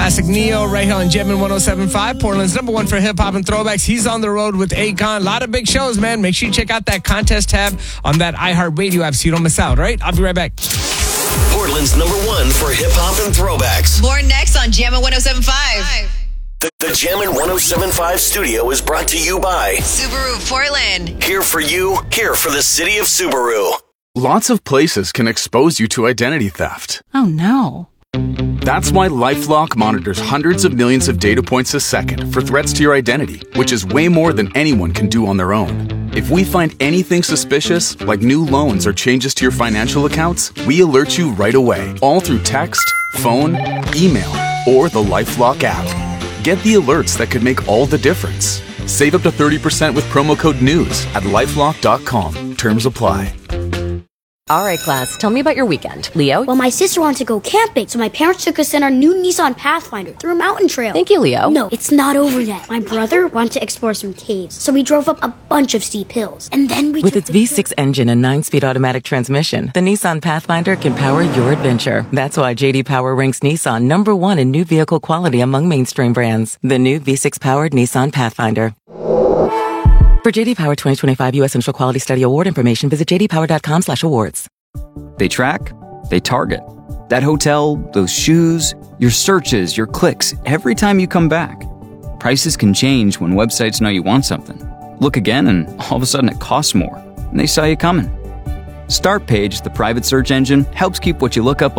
Classic Neo right here on Gemmin 107.5, Portland's number one for hip-hop and throwbacks. He's on the road with Akon. A lot of big shows, man. Make sure you check out that contest tab on that iHeartRadio app so you don't miss out, all right? I'll be right back. Portland's number one for hip-hop and throwbacks. More next on Jammin' 107.5. The Jammin' 107.5 studio is brought to you by Subaru Portland. Here for you, here for the city of Subaru. Lots of places can expose you to identity theft. Oh, no. That's why LifeLock monitors hundreds of millions of data points a second for threats to your identity, which is way more than anyone can do on their own. If we find anything suspicious, like new loans or changes to your financial accounts, we alert you right away, all through text, phone, email, or the LifeLock app. Get the alerts that could make all the difference. Save up to 30% with promo code NEWS at lifelock.com. Terms apply. All right, class, tell me about your weekend. Leo? Well, my sister wanted to go camping, so my parents took us in our new Nissan Pathfinder through a mountain trail. Thank you, Leo. No, it's not over yet. My brother wanted to explore some caves, so we drove up a bunch of steep hills. And then we With its V6 engine and 9-speed automatic transmission, the Nissan Pathfinder can power your adventure. That's why J.D. Power ranks Nissan number one in new vehicle quality among mainstream brands. The new V6-powered Nissan Pathfinder. For J.D. Power 2025 U.S. Central Quality Study Award information, visit jdpower.com/awards. They track, they target. That hotel, those shoes, your searches, your clicks, every time you come back. Prices can change when websites know you want something. Look again and all of a sudden it costs more, and they saw you coming. Startpage, the private search engine, helps keep what you look up